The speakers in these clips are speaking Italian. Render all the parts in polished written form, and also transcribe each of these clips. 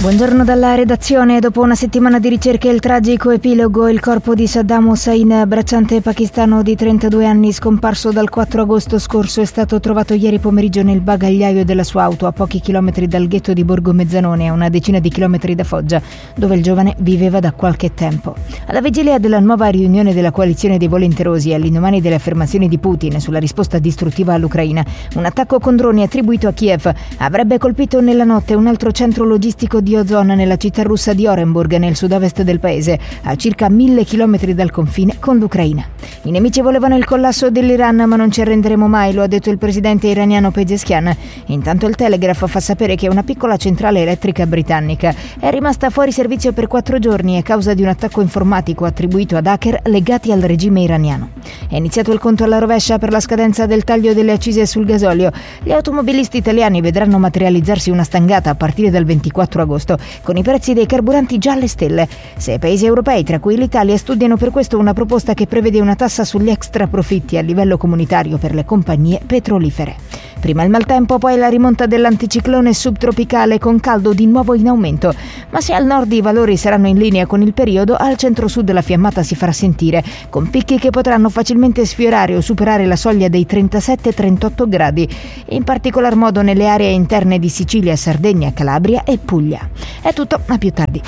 Buongiorno dalla redazione. Dopo una settimana di ricerche e il tragico epilogo, il corpo di Saddam Hussein, bracciante pakistano di 32 anni, scomparso dal 4 agosto scorso, è stato trovato ieri pomeriggio nel bagagliaio della sua auto a pochi chilometri dal ghetto di Borgo Mezzanone, a una decina di chilometri da Foggia, dove il giovane viveva da qualche tempo. Alla vigilia della nuova riunione della coalizione dei volenterosi, all'indomani delle affermazioni di Putin sulla risposta distruttiva all'Ucraina, un attacco con droni attribuito a Kiev avrebbe colpito nella notte un altro centro logistico di Ozon nella città russa di Orenburg, nel sud-ovest del paese, a circa 1000 chilometri dal confine con l'Ucraina. I nemici volevano il collasso dell'Iran, ma non ci arrenderemo mai, lo ha detto il presidente iraniano Pezeshkian. Intanto il Telegraph fa sapere che una piccola centrale elettrica britannica è rimasta fuori servizio per 4 giorni a causa di un attacco informatico attribuito ad hacker legati al regime iraniano. È iniziato il conto alla rovescia per la scadenza del taglio delle accise sul gasolio. Gli automobilisti italiani vedranno materializzarsi una stangata a partire dal 24 agosto, con i prezzi dei carburanti già alle stelle. 6 paesi europei, tra cui l'Italia, studiano per questo una proposta che prevede una tassa sugli extra profitti a livello comunitario per le compagnie petrolifere. Prima il maltempo, poi la rimonta dell'anticiclone subtropicale, con caldo di nuovo in aumento. Ma se al nord i valori saranno in linea con il periodo, al centro-sud la fiammata si farà sentire, con picchi che potranno facilmente sfiorare o superare la soglia dei 37-38 gradi, in particolar modo nelle aree interne di Sicilia, Sardegna, Calabria e Puglia. È tutto, a più tardi.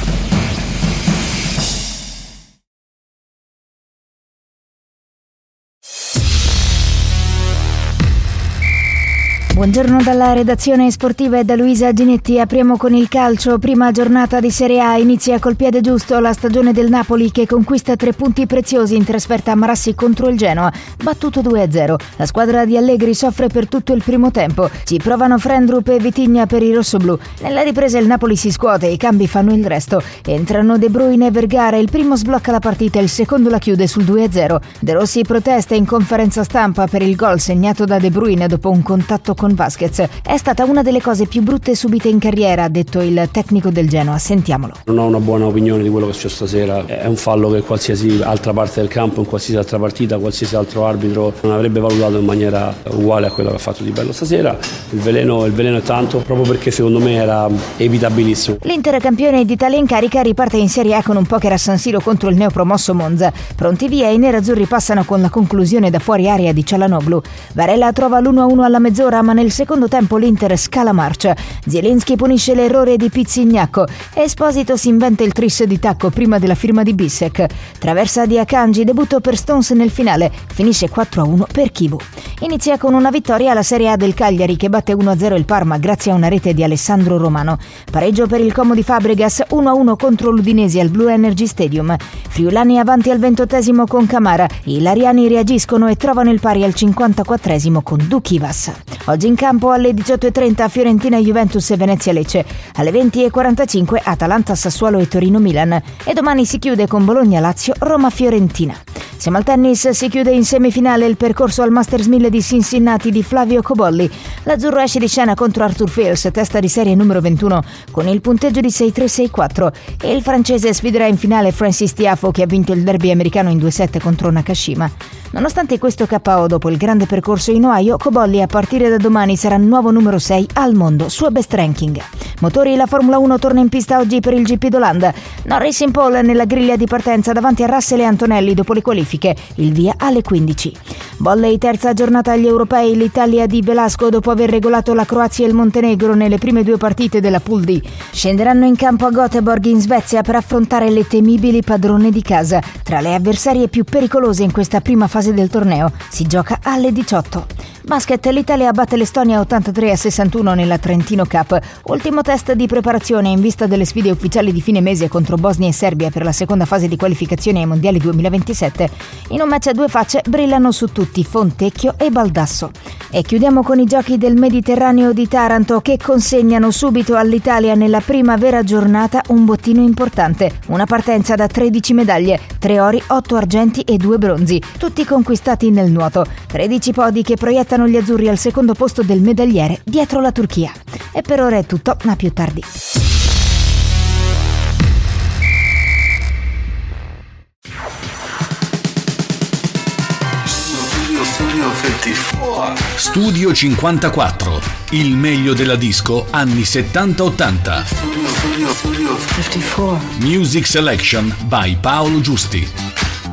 Buongiorno dalla redazione sportiva e da Luisa Ginetti. Apriamo con il calcio. Prima giornata di Serie A, inizia col piede giusto la stagione del Napoli, che conquista 3 punti preziosi in trasferta a Marassi contro il Genoa, battuto 2-0. La squadra di Allegri soffre per tutto il primo tempo. Ci provano Frendrup e Vitinha per i rossoblù. Nella ripresa il Napoli si scuote e i cambi fanno il resto. Entrano De Bruyne e Vergara, il primo sblocca la partita, il secondo la chiude sul 2-0. De Rossi protesta in conferenza stampa per il gol segnato da De Bruyne dopo un contatto con Vasquez. È stata una delle cose più brutte subite in carriera, ha detto il tecnico del Genoa. Sentiamolo. Non ho una buona opinione di quello che è successo stasera. È un fallo che qualsiasi altra parte del campo, in qualsiasi altra partita, qualsiasi altro arbitro non avrebbe valutato in maniera uguale a quello che ha fatto Di Bello stasera. Il veleno è tanto, proprio perché secondo me era evitabilissimo. L'Inter, campione d'Italia in carica, riparte in Serie A con un poker a San Siro contro il neopromosso Monza. Pronti via, i nerazzurri passano con la conclusione da fuori area di Cialanoglu. Varela trova l'1-1 alla mezz'ora, ma nel secondo tempo l'Inter scala marcia. Zielinski punisce l'errore di Pizzignacco. Esposito si inventa il tris di tacco prima della firma di Bissek. Traversa di Akanji, debutto per Stones nel finale. Finisce 4-1 per Kivu. Inizia con una vittoria la Serie A del Cagliari, che batte 1-0 il Parma grazie a una rete di Alessandro Romano. Pareggio per il Como di Fabregas, 1-1 contro l'Udinese al Blue Energy Stadium. Friulani avanti al 28esimo con Camara. I lariani reagiscono e trovano il pari al 54esimo con Dukivas. Oggi in campo alle 18:30 Fiorentina-Juventus e Venezia-Lecce, alle 20:45 Atalanta-Sassuolo e Torino-Milan, e domani si chiude con Bologna-Lazio, Roma-Fiorentina. Siamo al tennis, si chiude in semifinale il percorso al Masters 1000 di Cincinnati di Flavio Cobolli. L'azzurro esce di scena contro Arthur Fils, testa di serie numero 21, con il punteggio di 6-3-6-4, e il francese sfiderà in finale Francis Tiafoe, che ha vinto il derby americano in 2-7 contro Nakashima. Nonostante questo KO dopo il grande percorso in Ohio, Cobolli a partire da domani sarà nuovo numero 6 al mondo, suo best ranking. Motori, la Formula 1 torna in pista oggi per il GP d'Olanda. Norris in pole nella griglia di partenza davanti a Russell e Antonelli dopo le qualifiche, il via alle 15. Volley, terza giornata agli europei, l'Italia di Velasco dopo aver regolato la Croazia e il Montenegro nelle prime 2 partite della Pool D. Scenderanno in campo a Göteborg in Svezia per affrontare le temibili padrone di casa. Tra le avversarie più pericolose in questa prima fase del torneo si gioca alle 18. Basket, l'Italia batte l'Estonia 83-61 nella Trentino Cup, ultimo test di preparazione in vista delle sfide ufficiali di fine mese contro Bosnia e Serbia per la seconda fase di qualificazione ai mondiali 2027. In un match a 2 facce brillano su tutti Fontecchio e Baldasso. E chiudiamo con i giochi del Mediterraneo di Taranto, che consegnano subito all'Italia nella prima vera giornata un bottino importante, una partenza da 13 medaglie, 3 ori, 8 argenti e 2 bronzi, tutti conquistati nel nuoto. 13 podi che proiettano gli azzurri al secondo posto del medagliere dietro la Turchia. E per ora è tutto, ma più tardi. Studio 54, il meglio della disco anni 70-80. Music Selection by Paolo Giusti.